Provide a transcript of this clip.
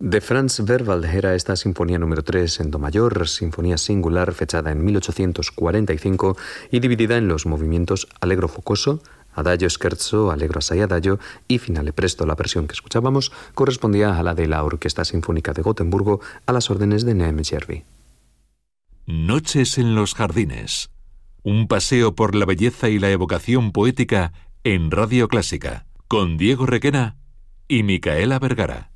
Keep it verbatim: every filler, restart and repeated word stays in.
De Franz Werwald era esta sinfonía número tres en do mayor, sinfonía singular fechada en mil ochocientos cuarenta y cinco y dividida en los movimientos Allegro focoso, Adagio scherzo, Allegro assai adagio y Finale presto. La versión que escuchábamos correspondía a la de la Orquesta Sinfónica de Gotemburgo a las órdenes de Neeme Järvi. Noches en los jardines. Un paseo por la belleza y la evocación poética en Radio Clásica, con Diego Requena y Micaela Vergara.